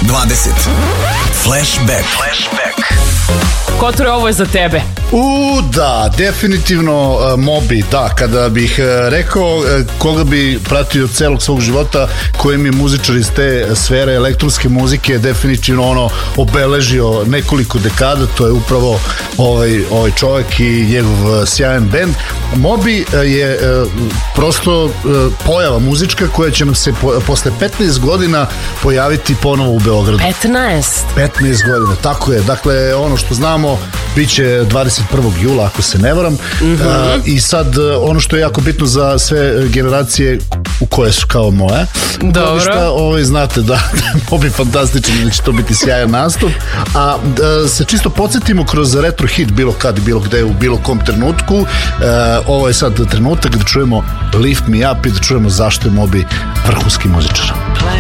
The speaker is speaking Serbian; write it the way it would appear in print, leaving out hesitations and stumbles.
20. Flashback. Koture, ovo je za tebe. Da, definitivno Moby, da, kada bih rekao koga bi pratio celog svog života, koji mi je muzičar iz te sfere elektronske muzike, definitivno obeležio nekoliko dekada, to je upravo ovaj čovjek i njegov sjajan bend. Moby je prosto pojava muzička koja će nam se posle 15 godina pojaviti ponovo u Beogradu. 15 godina, tako je. Dakle, ono što znamo, bit će 21. jula, ako se ne varam. I sad, ono što je jako bitno za sve generacije u koje su kao moje. Dobro. Znate da Moby fantastičan, da će to biti sjajan nastup. A se čisto podsjetimo kroz retro hit bilo kad i bilo gde u bilo kom trenutku. Ovo je sad trenutak da čujemo Lift Me Up i da čujemo zašto je Moby vrhunski muzičar.